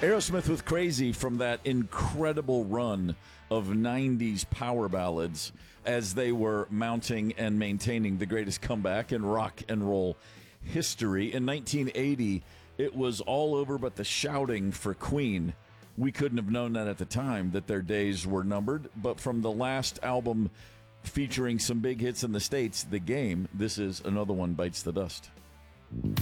Aerosmith with Crazy from that incredible run of 90s power ballads as they were mounting and maintaining the greatest comeback in rock and roll history. In 1980, it was all over but the shouting for Queen. We couldn't have known that at the time, that their days were numbered. But from the last album featuring some big hits in the States, The Game, this is Another One Bites the Dust.